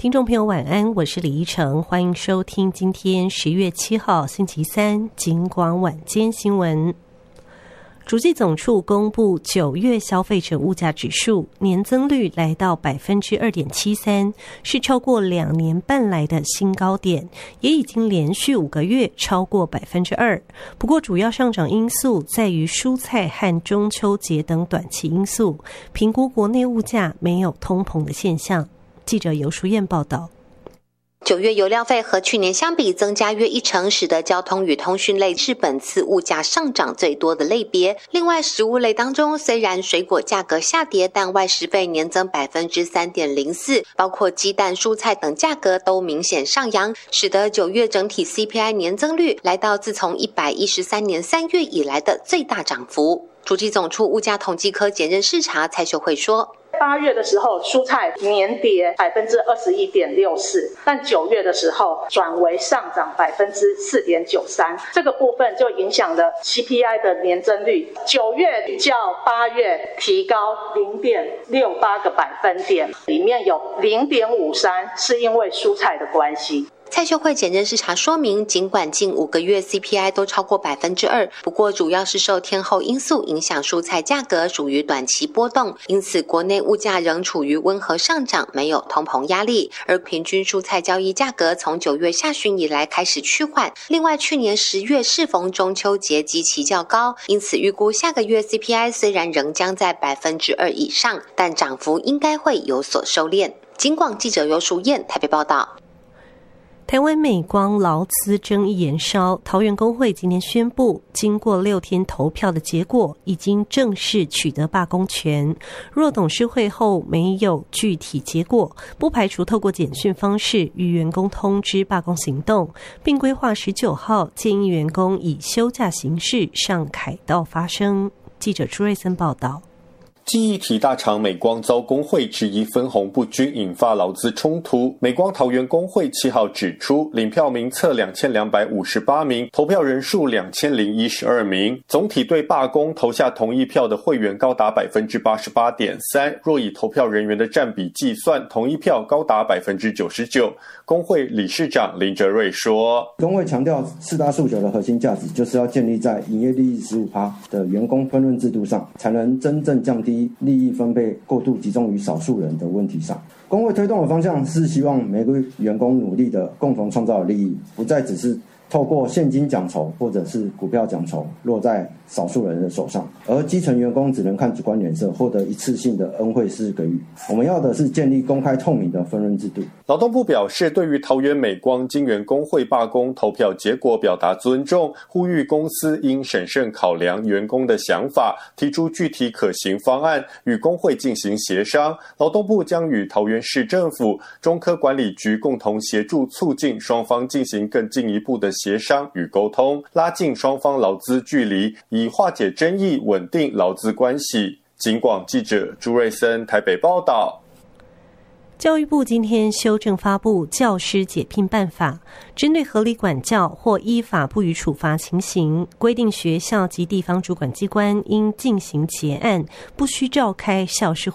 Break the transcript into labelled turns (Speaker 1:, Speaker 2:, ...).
Speaker 1: 听众朋友晚安，我是李依晨，欢迎收听今天10月7号星期三警广晚间新闻。主计总处公布9月消费者物价指数年增率来到 2.73%， 是超过2年半来的新高点，也已经连续5个月超过 2%。 不过主要上涨因素在于蔬菜和中秋节等短期因素，评估国内物价没有通膨的现象。记者游淑燕报道。
Speaker 2: 9月油料费和去年相比增加约1%，使得交通与通讯类是本次物价上涨最多的类别。另外，食物类当中，虽然水果价格下跌，但外食费年增 3.04%， 包括鸡蛋、蔬菜等价格都明显上扬，使得9月整体 CPI 年增率来到自从113年3月以来的最大涨幅。主计总处物价统计科检认视察蔡秀慧说
Speaker 3: ，8月的时候，蔬菜年跌 21.64%， 但9月的时候转为上涨 4.93%， 这个部分就影响了 CPI 的年增率。9月较8月提高 0.68个百分点，里面有 0.53 是因为蔬菜的关系。
Speaker 2: 蔡秀慧检认视察说明，尽管近5个月 CPI 都超过 2%， 不过主要是受天候因素影响，蔬菜价格属于短期波动，因此国内物价仍处于温和上涨，没有通膨压力。而平均蔬菜交易价格从9月下旬以来开始趋缓。另外，去年10月适逢中秋节基期较高，因此预估下个月 CPI 虽然仍将在 2% 以上，但涨幅应该会有所收敛。警广记者游淑燕台北报道。
Speaker 1: 台湾美光劳资争议延烧，桃园工会今天宣布，经过6天投票的结果，已经正式取得罢工权。若董事会后没有具体结果，不排除透过简讯方式与员工通知罢工行动，并规划19号建议员工以休假形式上凯道发声。记者朱瑞森报道。
Speaker 4: 记忆体大厂美光遭工会质疑分红不均，引发劳资冲突。美光桃园工会7号指出，领票名册2258名，投票人数2012名，总体对罢工投下同意票的会员高达 88.3%， 若以投票人员的占比计算，同意票高达 99%。工会理事长林哲瑞说，
Speaker 5: 工会强调4大诉求的核心价值就是要建立在营业利益 15% 的员工分润制度上，才能真正降低利益分配过度集中于少数人的问题上。工会推动的方向是希望每个员工努力的共同创造的利益，不再只是透过现金奖酬或者是股票奖酬落在少数人的手上，而基层员工只能看主观脸色，获得一次性的恩惠式给予。我们要的是建立公开透明的分润制度。
Speaker 4: 劳动部表示，对于桃园美光晶圆工会罢工投票结果表达尊重，呼吁公司应审慎考量员工的想法，提出具体可行方案，与工会进行协商。劳动部将与桃园市政府、中科管理局共同协助促进双方进行更进一步的协商与沟通，拉近双方劳资距离，以化解争议，稳定劳资关系。警广记者朱瑞森台北报道。
Speaker 1: 教育部今天修正发布教师解聘办法，针对合理管教或依法不予处罚情形，规定学校及地方主管机关应进行结案，不需召开校事